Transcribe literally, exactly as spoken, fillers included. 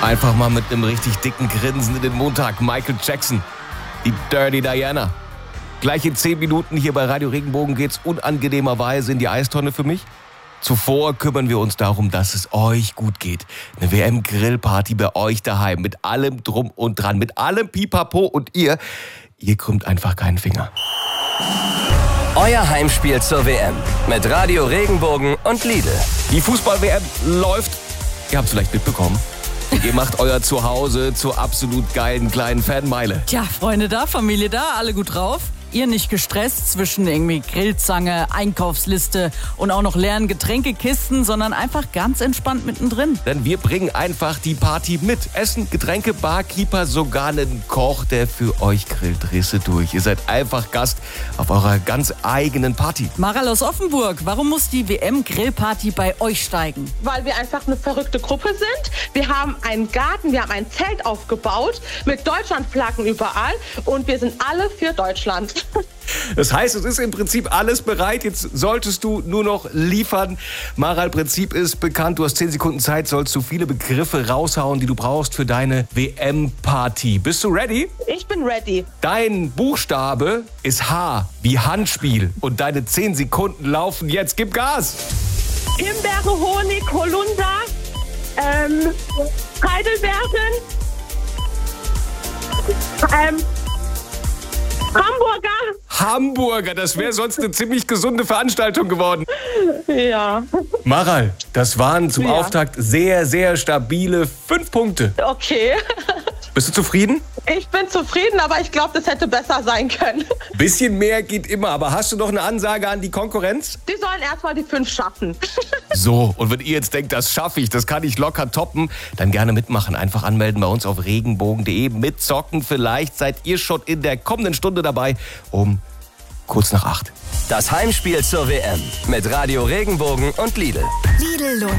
Einfach mal mit einem richtig dicken Grinsen in den Montag. Michael Jackson, die Dirty Diana. Gleich in zehn Minuten hier bei Radio Regenbogen geht's unangenehmerweise in die Eistonne für mich. Zuvor kümmern wir uns darum, dass es euch gut geht. Eine W M-Grillparty bei euch daheim mit allem Drum und Dran, mit allem Pipapo und ihr, ihr krümmt einfach keinen Finger. Euer Heimspiel zur W M mit Radio Regenbogen und Lidl. Die Fußball-W M läuft. Ihr habt es vielleicht mitbekommen. Und ihr macht euer Zuhause zur absolut geilen kleinen Fanmeile. Tja, Freunde da, Familie da, alle gut drauf? Ihr nicht gestresst zwischen irgendwie Grillzange, Einkaufsliste und auch noch leeren Getränkekisten, sondern einfach ganz entspannt mittendrin. Denn wir bringen einfach die Party mit. Essen, Getränke, Barkeeper, sogar einen Koch, der für euch grillt. Risse durch. Ihr seid einfach Gast auf eurer ganz eigenen Party. Maral aus Offenburg, warum muss die W M-Grillparty bei euch steigen? Weil wir einfach eine verrückte Gruppe sind. Wir haben einen Garten, wir haben ein Zelt aufgebaut mit Deutschlandflaggen überall und wir sind alle für Deutschland. Das heißt, es ist im Prinzip alles bereit. Jetzt solltest du nur noch liefern. Maral, Prinzip ist bekannt. Du hast zehn Sekunden Zeit, sollst du viele Begriffe raushauen, die du brauchst für deine W M-Party. Bist du ready? Ich bin ready. Dein Buchstabe ist H wie Handspiel. Und deine zehn Sekunden laufen jetzt. Gib Gas! Himbeere, Honig, Holunder, ähm, Heidelbeeren, ähm, Hamburger. Hamburger, das wäre sonst eine ziemlich gesunde Veranstaltung geworden. Ja. Maral, das waren zum Ja. Auftakt sehr, sehr stabile fünf Punkte. Okay. Bist du zufrieden? Ich bin zufrieden, aber ich glaube, das hätte besser sein können. Bisschen mehr geht immer, aber hast du noch eine Ansage an die Konkurrenz? Die sollen erstmal die fünf schaffen. So, und wenn ihr jetzt denkt, das schaffe ich, das kann ich locker toppen, dann gerne mitmachen. Einfach anmelden bei uns auf regenbogen punkt de. Mitzocken, vielleicht seid ihr schon in der kommenden Stunde dabei um kurz nach acht. Das Heimspiel zur W M mit Radio Regenbogen und Lidl. Lidl lohnt